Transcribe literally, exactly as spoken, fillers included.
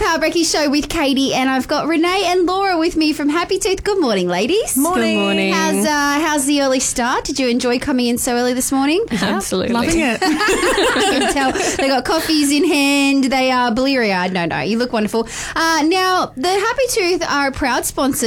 Kyle Brecky Show with Katie, and I've got Renee and Laura with me from Happy Tooth. Good morning, ladies. Morning. Good morning. How's uh, how's the early start? Did you enjoy coming in so early this morning? Absolutely. Loving it. I can tell they got coffees in hand. They are bleary-eyed. No, no, you look wonderful. Uh, now, the Happy Tooth are a proud sponsor